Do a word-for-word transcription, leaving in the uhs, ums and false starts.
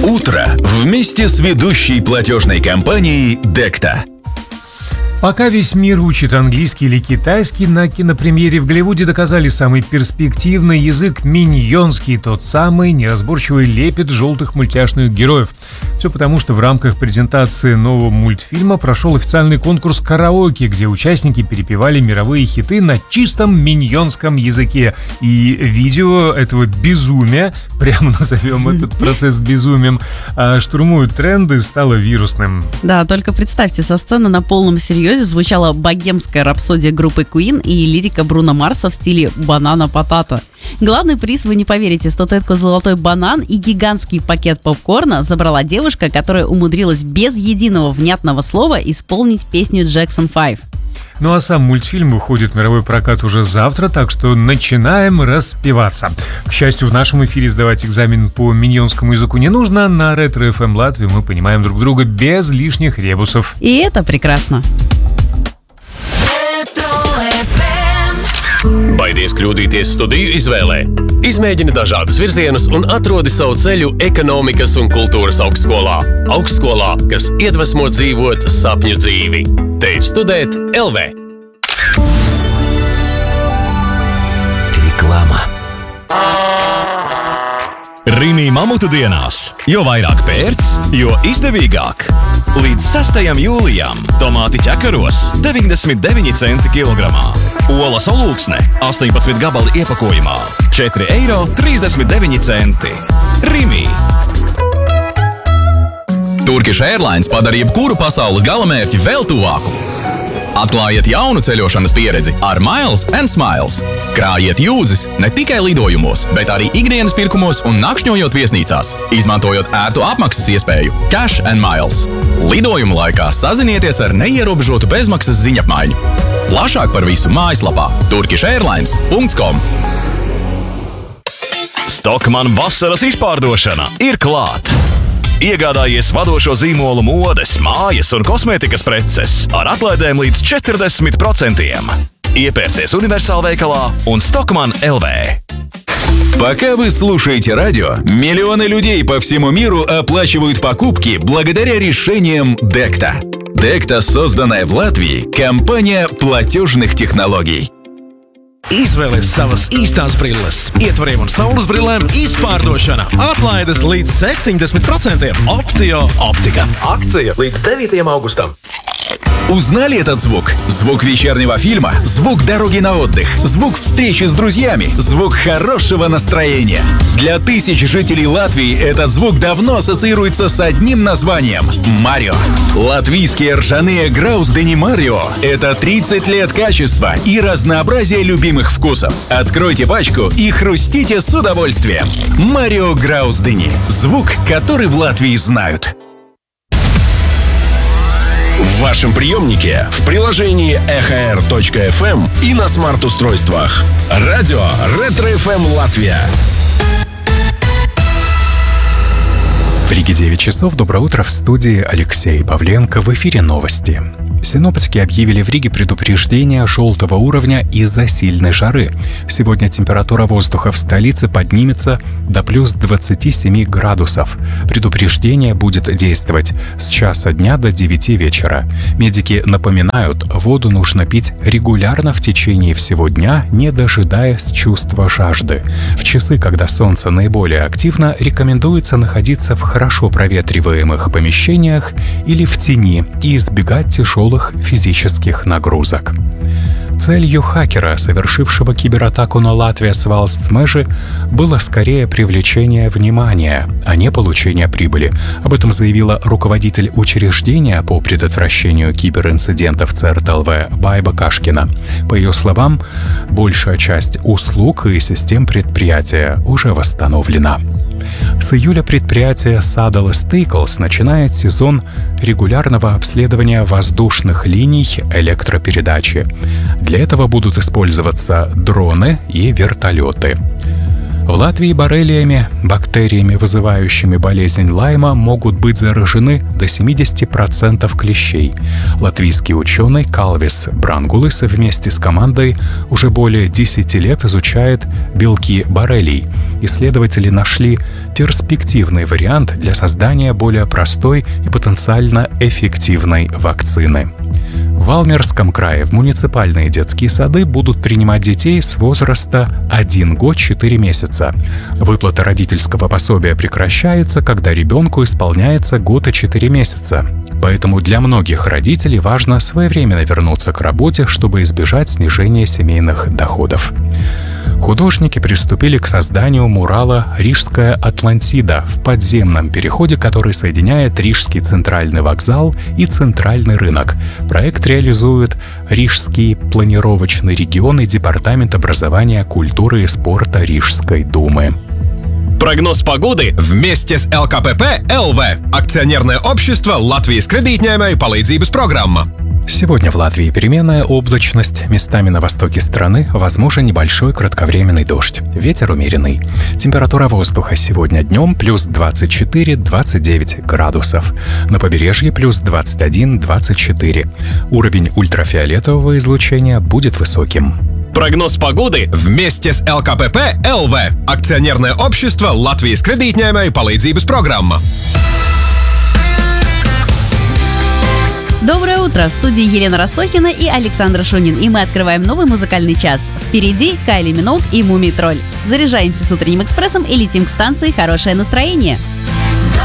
Утро вместе с ведущей платежной компанией Декта. Пока весь мир учит английский или китайский, на кинопремьере в Голливуде доказали самый перспективный язык — миньонский, тот самый неразборчивый лепет желтых мультяшных героев. Все потому, что в рамках презентации нового мультфильма прошел официальный конкурс караоке, где участники перепевали мировые хиты на чистом миньонском языке. И видео этого безумия, прямо назовем этот процесс безумием, штурмуют тренды, стало вирусным. Да, только представьте, со сцены на полном серьезе звучала богемская рапсодия группы Queen и лирика Бруно Марса в стиле «Банана-потата». Главный приз, вы не поверите, статуэтку «Золотой банан» и гигантский пакет попкорна забрала девушка, которая умудрилась без единого внятного слова исполнить песню Jackson пять. Ну а сам мультфильм выходит в мировой прокат уже завтра, так что начинаем распеваться. К счастью, в нашем эфире сдавать экзамен по миньонскому языку не нужно. На Ретро эф эм Латвии мы понимаем друг друга без лишних ребусов. И это прекрасно. Baidies kļūdīties studiju izvēlē. Izmēģini dažādus virzienus un atrodi savu ceļu ekonomikas un kultūras augstskolā. Augstskolā, kas iedvesmo dzīvot sapņu dzīvi. Te ir studēt el vē. Reklāma. Rimi mamutu dienās. Jo vairāk pērc, jo izdevīgāk. Līdz sastajam jūlijam tomāti ķekaros deviņdesmit deviņi centi kilogramā. Olas olūksne astoņpadsmit gabali iepakojumā četri eiro trīsdesmit deviņi centi. Rimi. Turkish Airlines padara jebkuru pasaules galamērķi vēl tuvāku. Atklājiet jaunu ceļošanas pieredzi ar Miles and Smiles. Krājiet jūdzes ne tikai lidojumos, bet arī ikdienas pirkumos un nakšņojot viesnīcās, izmantojot ērtu apmaksas iespēju Cash and Miles. Lidojuma laikā sazinieties ar neierobežotu bezmaksas ziņapmaiņu. Plašāk par visu mājaslapā turkish airlines punkts com. Stockmann vasaras izpārdošana ir klāt! Iegādājies vadošo zīmolu modes, mājas un kosmētikas preces ar atlaidēm līdz četrdesmit procentiem. Iepērcies Universāla veikalā un Stockmann эл ви. Пока вы слушаете радио, миллионы людей по всему миру оплачивают покупки благодаря решениям Декта. Декта, созданная в Латвии, компания платежных технологий. Izvēlies savas īstās brilles, ietvariem un saules brillēm izpārdošana. Atlaides līdz septiņdesmit procentiem. Optio Optika. Akcija līdz devītajam augustam. Узнали этот звук? Звук вечернего фильма, звук дороги на отдых, звук встречи с друзьями, звук хорошего настроения. Для тысяч жителей Латвии этот звук давно ассоциируется с одним названием – Марио. Латвийские ржаные грауздени Марио – это тридцать лет качества и разнообразия любимых вкусов. Откройте пачку и хрустите с удовольствием. Марио Грауздени – звук, который в Латвии знают. В вашем приемнике, в приложении эхо эр точка эф эм и на смарт-устройствах. Радио Ретро эф эм Латвия. В Риге девять часов. Доброе утро, в студии Алексей Павленко. В эфире новости. Синоптики объявили в Риге предупреждение желтого уровня из-за сильной жары. Сегодня температура воздуха в столице поднимется до плюс двадцати семи градусов. Предупреждение будет действовать с часа дня до девяти вечера. Медики напоминают, воду нужно пить регулярно в течение всего дня, не дожидаясь чувства жажды. В часы, когда солнце наиболее активно, рекомендуется находиться в хорошо проветриваемых помещениях или в тени и избегать тяжелых физических нагрузок. Целью хакера, совершившего кибератаку на Латвijas valsts meži, было скорее привлечение внимания, а не получение прибыли. Об этом заявила руководитель учреждения по предотвращению киберинцидентов цэ эр тэ эл вэ Байба Кашкина. По ее словам, большая часть услуг и систем предприятия уже восстановлена. С июля предприятие Sadal's Tīkls начинает сезон регулярного обследования воздушных линий электропередачи. Для этого будут использоваться дроны и вертолеты. В Латвии боррелиями, бактериями, вызывающими болезнь Лайма, могут быть заражены до семьдесят процентов клещей. Латвийский ученый Калвис Брангулис вместе с командой уже более десяти лет изучает белки боррелий. Исследователи нашли перспективный вариант для создания более простой и потенциально эффективной вакцины. В Валмерском крае в муниципальные детские сады будут принимать детей с возраста один год четыре месяца. Выплата родительского пособия прекращается, когда ребенку исполняется год и четыре месяца. Поэтому для многих родителей важно своевременно вернуться к работе, чтобы избежать снижения семейных доходов. Художники приступили к созданию мурала «Рижская Атлантида» в подземном переходе, который соединяет Рижский центральный вокзал и центральный рынок. Проект реализует Рижский планировочный регион и Департамент образования, культуры и спорта Рижской думы. Прогноз погоды вместе с эл ка пэ пэ эл ви, акционерное общество Латвijas kredītņēmēju palīdzības программа. Сегодня в Латвии переменная облачность. Местами на востоке страны возможен небольшой кратковременный дождь. Ветер умеренный. Температура воздуха сегодня днем плюс двадцать четыре - двадцать девять градусов. На побережье плюс двадцать один - двадцать четыре. Уровень ультрафиолетового излучения будет высоким. Прогноз погоды вместе с эл ка пэ пэ эл ви, акционерное общество Латвijas kredītņēmēju palīdzības программа. Доброе утро! В студии Елена Рассохина и Александр Шунин. И мы открываем новый музыкальный час. Впереди Кайли Миноуг и Мумий Тролль. Заряжаемся с утренним экспрессом и летим к станции «Хорошее настроение».